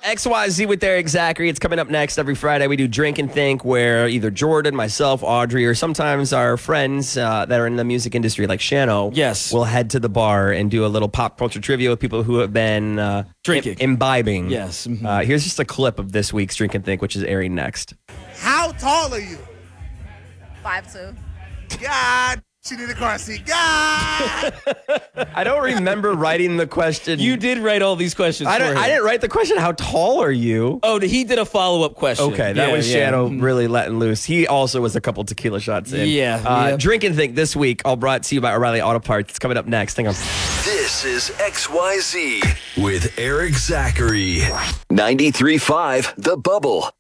XYZ with Eric Zachary. It's coming up next every Friday. We do Drink and Think, where either Jordan, myself, Audrey, or sometimes our friends that are in the music industry, like Shano, Yes. will head to the bar and do a little pop culture trivia with people who have been Drinking. imbibing. Yes. Mhm. Here's just a clip of this week's Drink and Think, which is airing next. How tall are you? 5'2". God, she need a car seat. God. I don't remember writing the question. You did write all these questions. I for him. didn't write the question. How tall are you? Oh, he did a follow-up question. Okay, that was Shano really letting loose. He also was a couple tequila shots in. Yeah. Drink and Think this week, all brought to you by O'Reilly Auto Parts. It's coming up next. Hang on. This is XYZ with Eric Zachary. 93.5 The Bubble.